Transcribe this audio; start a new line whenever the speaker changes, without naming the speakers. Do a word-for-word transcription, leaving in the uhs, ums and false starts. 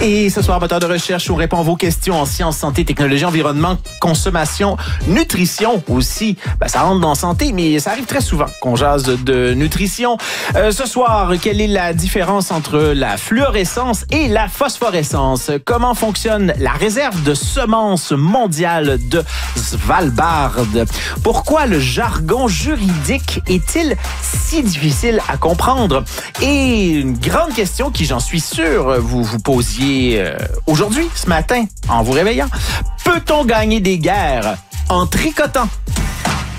Et ce soir, moteur de recherche, on répond à vos questions en sciences, santé, technologie, environnement, consommation, nutrition aussi. Ben, ça rentre dans santé, mais ça arrive très souvent qu'on jase de nutrition. Euh, ce soir, quelle est la différence entre la fluorescence et la phosphorescence? Comment fonctionne la réserve de semences mondiale de Svalbard? Pourquoi le jargon juridique est-il si difficile à comprendre? Et une grande question qui, j'en suis sûr, vous vous posiez euh, aujourd'hui, ce matin, en vous réveillant. Peut-on gagner des guerres en tricotant?